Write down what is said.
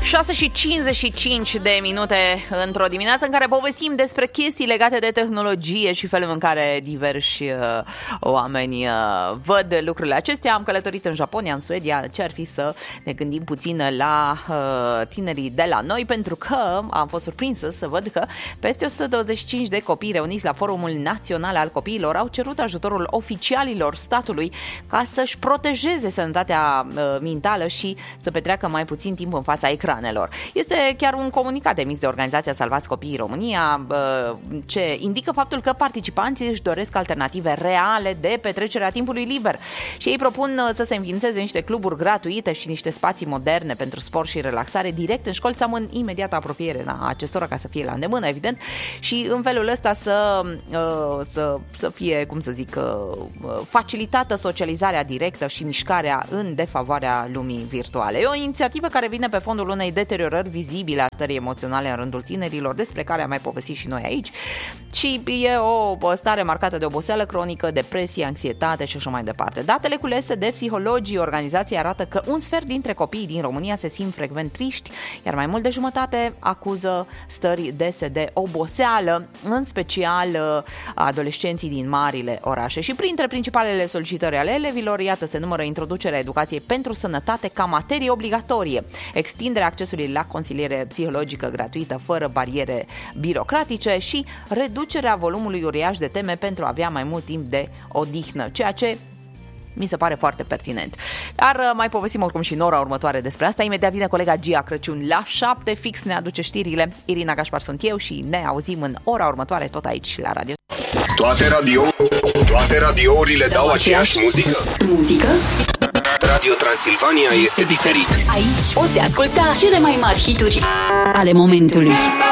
6:55 într-o dimineață în care povestim despre chestii legate de tehnologie și felul în care diversi oameni văd lucrurile acestea. Am călătorit în Japonia, în Suedia. Ce ar fi să ne gândim puțin la tinerii de la noi, pentru că am fost surprinsă să văd că peste 125 de copii reuniți la Forumul Național al Copiilor au cerut ajutorul oficialilor statului ca să-și protejeze sănătatea mentală și să petreacă mai puțin timp în fața ecranelor. Este chiar un comunicat emis de organizația Salvați Copiii România, ce indică faptul că participanții își doresc alternative reale de petrecerea timpului liber și ei propun să se înființeze niște cluburi gratuite și niște spații moderne pentru sport și relaxare direct în școli sau în imediată apropiere acestora, ca să fie la îndemână, evident, și în felul ăsta să fie, cum să zic, facilitată socializarea directă și mișcarea în defavoarea lumii virtuale. E o inițiativă care vine pe fondul unei deteriorări vizibile a stării emoționale în rândul tinerilor, despre care am mai povestit și noi aici, și e o stare marcată de oboseală cronică, depresie, anxietate și așa mai departe. Datele culese de psihologii organizației arată că un sfert dintre copiii din România se simt frecvent triști, iar mai mult de jumătate acuză stări dese de oboseală, în special adolescenții din marile orașe. Și printre principalele solicitări ale elevilor, iată, se numără introducerea educației pentru sănătate ca materie obligatorie, extinderea accesului la consiliere psihologică gratuită fără bariere birocratice și reducerea volumului uriaș de teme pentru a avea mai mult timp de odihnă, ceea ce mi se pare foarte pertinent. Dar mai povestim oricum și în ora următoare despre asta. Imediat vine colega Gia Crăciun la 7, fix ne aduce știrile. Irina Gașpar sunt eu și ne auzim în ora următoare tot aici la radio. Toate radiourile dau aceeași muzică? Muzică? Radio Transilvania este diferit. Aici poți asculta cele mai mari hituri ale momentului.